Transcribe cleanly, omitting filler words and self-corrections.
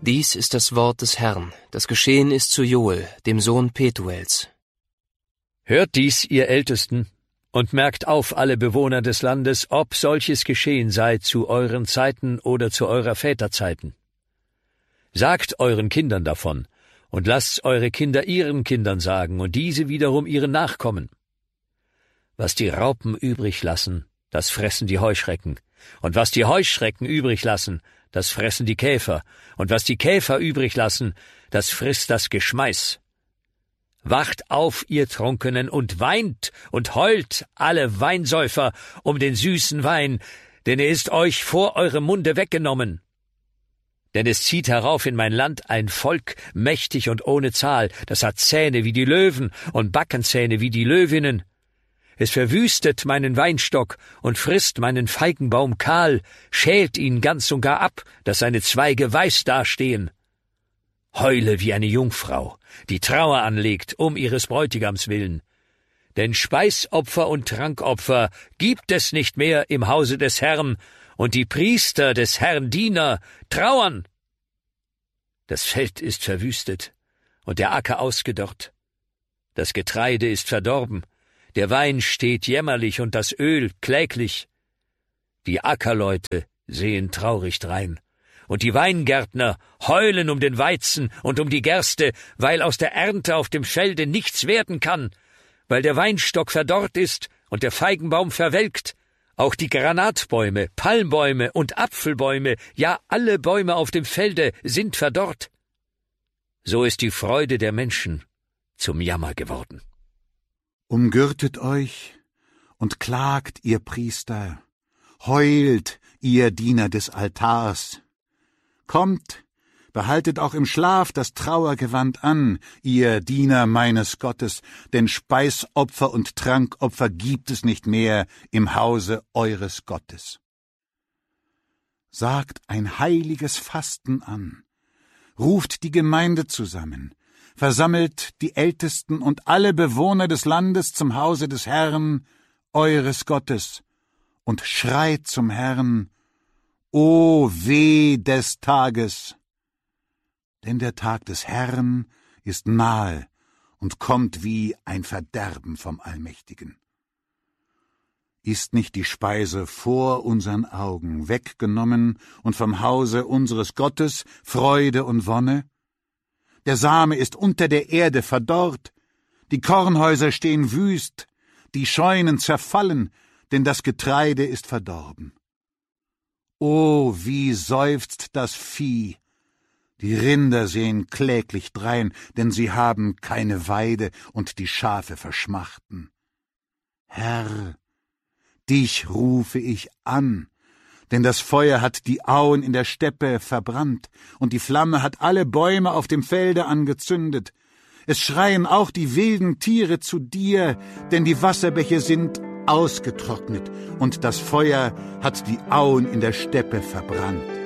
Dies ist das Wort des Herrn, das geschehen ist zu Joel, dem Sohn Petuels. Hört dies, ihr Ältesten, und merkt auf, alle Bewohner des Landes, ob solches geschehen sei zu euren Zeiten oder zu eurer Väterzeiten. Sagt euren Kindern davon, und lasst eure Kinder ihren Kindern sagen, und diese wiederum ihren Nachkommen. Was die Raupen übrig lassen, das fressen die Heuschrecken, und was die Heuschrecken übrig lassen, das fressen die Käfer, und was die Käfer übrig lassen, das frisst das Geschmeiß. Wacht auf, ihr Trunkenen, und weint und heult, alle Weinsäufer, um den süßen Wein, denn er ist euch vor eurem Munde weggenommen. Denn es zieht herauf in mein Land ein Volk, mächtig und ohne Zahl, das hat Zähne wie die Löwen und Backenzähne wie die Löwinnen. Es verwüstet meinen Weinstock und frisst meinen Feigenbaum kahl, schält ihn ganz und gar ab, dass seine Zweige weiß dastehen. Heule wie eine Jungfrau, die Trauer anlegt, um ihres Bräutigams willen. Denn Speisopfer und Trankopfer gibt es nicht mehr im Hause des Herrn, und die Priester des Herrn Diener trauern. Das Feld ist verwüstet und der Acker ausgedörrt. Das Getreide ist verdorben, der Wein steht jämmerlich und das Öl kläglich. Die Ackerleute sehen traurig drein, und die Weingärtner heulen um den Weizen und um die Gerste, weil aus der Ernte auf dem Felde nichts werden kann, weil der Weinstock verdorrt ist und der Feigenbaum verwelkt. Auch die Granatbäume, Palmbäume und Apfelbäume, ja alle Bäume auf dem Felde sind verdorrt. So ist die Freude der Menschen zum Jammer geworden. Umgürtet euch und klagt, ihr Priester, heult, ihr Diener des Altars. Kommt, behaltet auch im Schlaf das Trauergewand an, ihr Diener meines Gottes, denn Speisopfer und Trankopfer gibt es nicht mehr im Hause eures Gottes. Sagt ein heiliges Fasten an, ruft die Gemeinde zusammen, versammelt die Ältesten und alle Bewohner des Landes zum Hause des Herrn, eures Gottes, und schreit zum Herrn, O weh des Tages! Denn der Tag des Herrn ist nahe und kommt wie ein Verderben vom Allmächtigen. Ist nicht die Speise vor unseren Augen weggenommen und vom Hause unseres Gottes Freude und Wonne? Der Same ist unter der Erde verdorrt, die Kornhäuser stehen wüst, die Scheunen zerfallen, denn das Getreide ist verdorben. O, wie seufzt das Vieh! Die Rinder sehen kläglich drein, denn sie haben keine Weide und die Schafe verschmachten. Herr, dich rufe ich an, denn das Feuer hat die Auen in der Steppe verbrannt, und die Flamme hat alle Bäume auf dem Felde angezündet. Es schreien auch die wilden Tiere zu dir, denn die Wasserbäche sind ausgetrocknet, und das Feuer hat die Auen in der Steppe verbrannt.